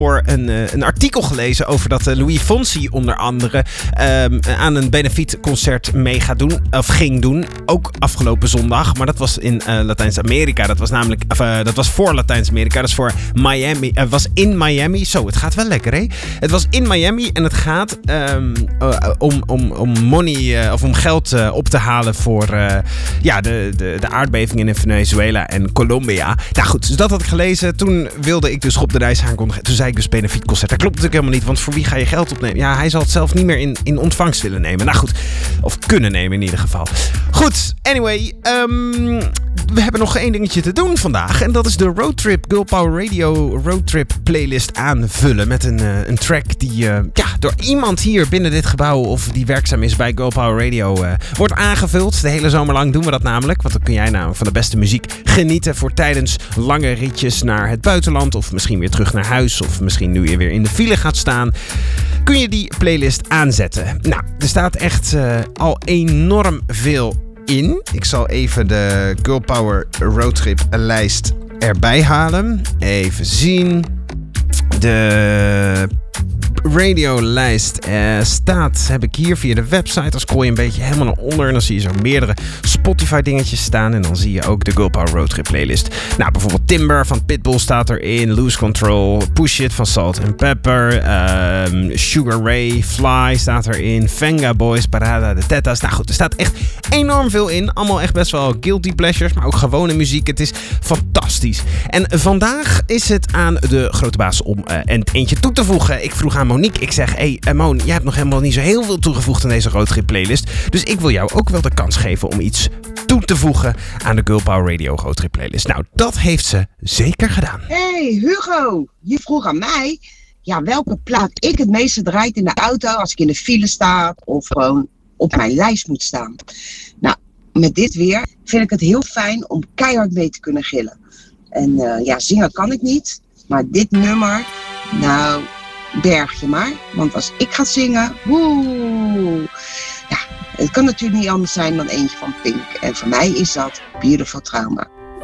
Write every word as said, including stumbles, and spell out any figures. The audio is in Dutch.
voor een, uh, een artikel gelezen over dat uh, Louis Fonsi onder andere um, aan een benefietconcert mee gaat doen, of ging doen. Ook afgelopen zondag, maar dat was in uh, Latijns-Amerika. Dat was namelijk, of, uh, dat was voor Latijns-Amerika. Dat is voor Miami. Het uh, was in Miami. Zo, het gaat wel lekker, hè? Het was in Miami en het gaat um, uh, om, om, om money, uh, of om geld uh, op te halen voor uh, ja, de, de, de aardbevingen in Venezuela en Colombia. Nou goed, dus dat had ik gelezen. Toen wilde ik dus Rob de Nijs aankondigen. Toen zei ik dus benefietconcert. Dat klopt natuurlijk helemaal niet, want voor wie ga je geld opnemen? Ja, hij zal het zelf niet meer in, in ontvangst willen nemen. Nou goed, of kunnen nemen in ieder geval. Goed, anyway. Um, we hebben nog één dingetje te doen vandaag. En dat is de Roadtrip Girl Power Radio Roadtrip playlist aanvullen. Met een, uh, een track die uh, ja, door iemand hier binnen dit gebouw of die werkzaam is bij Girl Power Radio uh, wordt aangevuld. De hele zomer lang doen we dat namelijk. Want dan kun jij nou van de beste muziek genieten voor tijdens lange ritjes naar het buitenland. Of misschien weer terug naar huis. Of misschien nu je weer in de file gaat staan. Kun je die playlist aanzetten. Nou, er staat echt uh, al enorm veel in. Ik zal even de Girl Power Roadtrip lijst erbij halen. Even zien. De radiolijst uh, staat, heb ik hier via de website. Dan scroll je een beetje helemaal naar onder en dan zie je zo meerdere Spotify dingetjes staan. En dan zie je ook de Girl Power Roadtrip playlist. Nou, bijvoorbeeld Timber van Pitbull staat erin. Lose Control. Push It van Salt and Pepper. Um, Sugar Ray. Fly staat erin. Venga Boys. Parada de Tetas. Nou goed, er staat echt enorm veel in. Allemaal echt best wel guilty pleasures, maar ook gewone muziek. Het is fantastisch. En vandaag is het aan de grote baas om uh, een eentje toe te voegen. Ik vroeg aan Monique, ik zeg, hé hey, Mon, jij hebt nog helemaal niet zo heel veel toegevoegd aan deze Roadtrip playlist. Dus ik wil jou ook wel de kans geven om iets toe te voegen aan de Girl Power Radio Roadtrip playlist. Nou, dat heeft ze zeker gedaan. Hey Hugo, je vroeg aan mij, ja, welke plaat ik het meeste draait in de auto als ik in de file sta of gewoon op mijn lijst moet staan. Nou, met dit weer vind ik het heel fijn om keihard mee te kunnen gillen. En uh, ja, zingen kan ik niet, maar dit nummer, nou, berg je maar. Want als ik ga zingen, woe, ja, het kan natuurlijk niet anders zijn dan eentje van Pink. En voor mij is dat Beautiful Trauma.